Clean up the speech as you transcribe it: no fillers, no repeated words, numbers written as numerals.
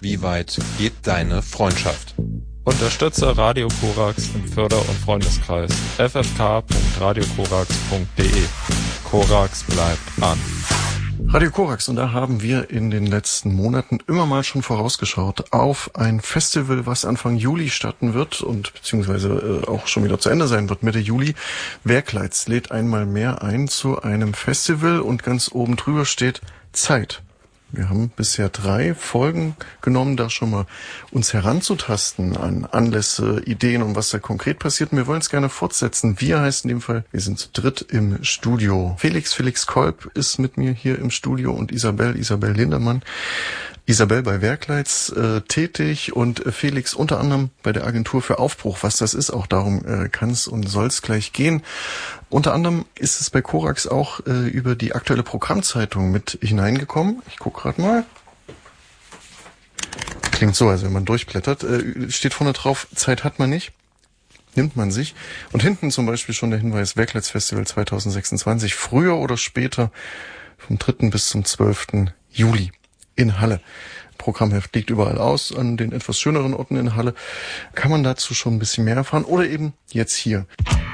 Wie weit geht deine Freundschaft? Unterstütze Radio Korax im Förder- und Freundeskreis. ffk.radiokorax.de. Korax bleibt an. Radio Korax, und da haben wir in den letzten Monaten immer mal schon vorausgeschaut auf ein Festival, was Anfang Juli starten wird und beziehungsweise auch schon wieder zu Ende sein wird, Mitte Juli. Werkleitz lädt einmal mehr ein zu einem Festival und ganz oben drüber steht Zeit. Wir haben bisher 3 Folgen genommen, da schon mal uns heranzutasten an Anlässe, Ideen und was da konkret passiert. Und wir wollen es gerne fortsetzen. Wir heißt in dem Fall, wir sind zu dritt im Studio. Felix Kolb ist mit mir hier im Studio und Isabel Lindermann. Isabel bei Werkleitz tätig und Felix unter anderem bei der Agentur für Aufbruch. Was das ist, auch darum kann es und soll es gleich gehen. Unter anderem ist es bei Korax auch über die aktuelle Programmzeitung mit hineingekommen. Ich gucke gerade mal. Klingt so, also wenn man durchblättert. Steht vorne drauf, Zeit hat man nicht, nimmt man sich. Und hinten zum Beispiel schon der Hinweis, Werkleitz Festival 2026, früher oder später, vom 3. bis zum 12. Juli. In Halle. Programmheft liegt überall aus, an den etwas schöneren Orten in Halle. Kann man dazu schon ein bisschen mehr erfahren oder eben jetzt hier.